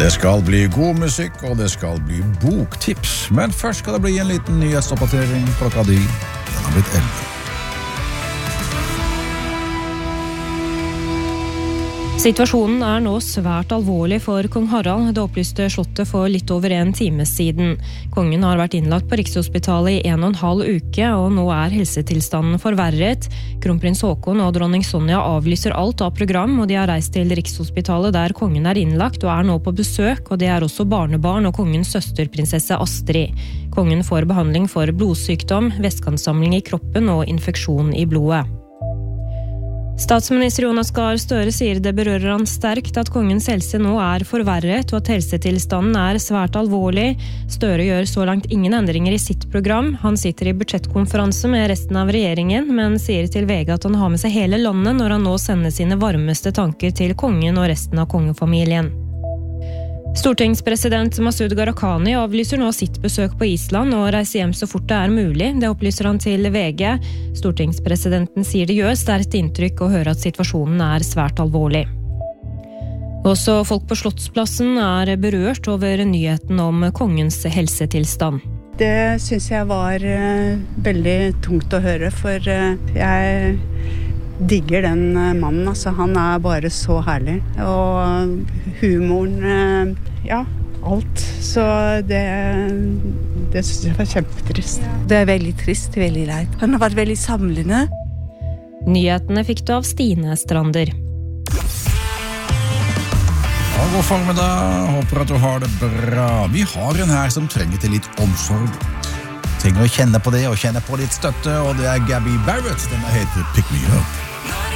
Det skal bli god musikk, og det skal bli boktips. Men først skal det bli en liten nyhetsoppdatering klokka 10. Den har blitt 11. Situasjonen er nå svært alvorlig for kong Harald. Det opplyste slottet for litt over en time siden. Kongen har vært innlagt på Rikshospitalet i 1,5 uke, og nå er helsetilstanden forverret. Kronprins Haakon og dronning Sonja avlyser alt av program, og de har reist til Rikshospitalet der kongen er innlagt og er nå på besøk, og det er også barnebarn og kongens søster, prinsesse Astrid. Kongen får behandling for blodsykdom, væskeansamling i kroppen og infeksjon i blodet. Statsminister Jonas Gahr Støre sier det berører han sterkt at kongens helse nå er forverret og at helsetilstanden er svært alvorlig. Støre gjør så langt ingen endringer i sitt program. Han sitter i budsjettkonferanse med resten av regjeringen, men sier til VG at han har med seg hele landet når han nå sender sine varmeste tanker til kongen og resten av kongefamilien. Stortingspresident Masud Gharahkhani avlyser nå sitt besøk på Island og reiser hjem så fort det er mulig. Det opplyser han til VG. Stortingspresidenten sier det gjør sterkt inntrykk å høre at situasjonen er svært alvorlig. Også folk på Slottsplassen er berørt over nyheten om kongens helsetilstand. Det synes jeg var veldig tungt å høre, for jeg digger den mannen, altså han er bare så herlig, og humoren, ja, alt, så det synes jeg var kjempetrist. Det er veldig trist, veldig leit. Han har vært veldig samlende. Nyhetene fikk du av Stine Strander. Ja, god formiddag, håper at du har det bra. Vi har en her som trenger til litt omsorg. Trenger å kjenne på det og kjenne på litt støtte, og det er Gabby Barrett. Denne heter Pick Me Up.